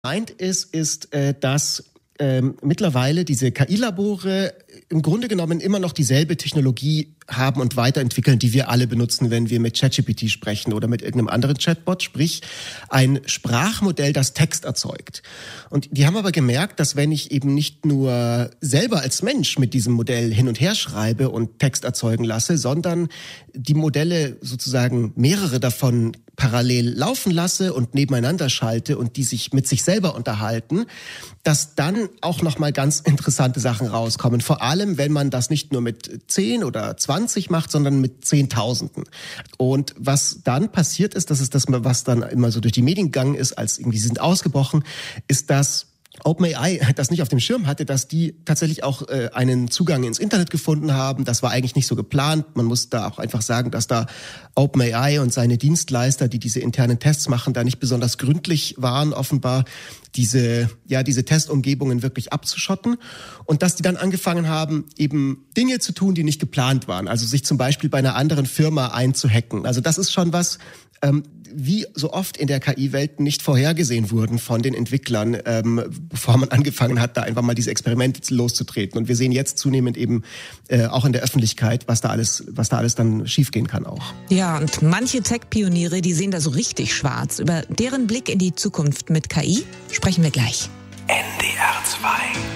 Meint ist, dass mittlerweile diese KI-Labore im Grunde genommen immer noch dieselbe Technologie haben und weiterentwickeln, die wir alle benutzen, wenn wir mit ChatGPT sprechen oder mit irgendeinem anderen Chatbot, sprich ein Sprachmodell, das Text erzeugt. Und die haben aber gemerkt, dass wenn ich eben nicht nur selber als Mensch mit diesem Modell hin und her schreibe und Text erzeugen lasse, sondern die Modelle sozusagen mehrere davon parallel laufen lasse und nebeneinander schalte und die sich mit sich selber unterhalten, dass dann auch nochmal ganz interessante Sachen rauskommen. Vor allem, wenn man das nicht nur mit 10 oder 20 macht, sondern mit Zehntausenden. Und was dann passiert ist, das ist das, was dann immer so durch die Medien gegangen ist, als irgendwie sie sind ausgebrochen, ist, dass OpenAI das nicht auf dem Schirm hatte, dass die tatsächlich auch einen Zugang ins Internet gefunden haben. Das war eigentlich nicht so geplant. Man muss da auch einfach sagen, dass da OpenAI und seine Dienstleister, die diese internen Tests machen, da nicht besonders gründlich waren, offenbar diese Testumgebungen wirklich abzuschotten. Und dass die dann angefangen haben, eben Dinge zu tun, die nicht geplant waren. Also sich zum Beispiel bei einer anderen Firma einzuhacken. Also das ist schon was, wie so oft in der KI-Welt nicht vorhergesehen wurden von den Entwicklern, bevor man angefangen hat, da einfach mal diese Experimente loszutreten. Und wir sehen jetzt zunehmend eben auch in der Öffentlichkeit, was da alles dann schiefgehen kann auch. Ja, und manche Tech-Pioniere, die sehen da so richtig schwarz. Über deren Blick in die Zukunft mit KI sprechen wir gleich. NDR 2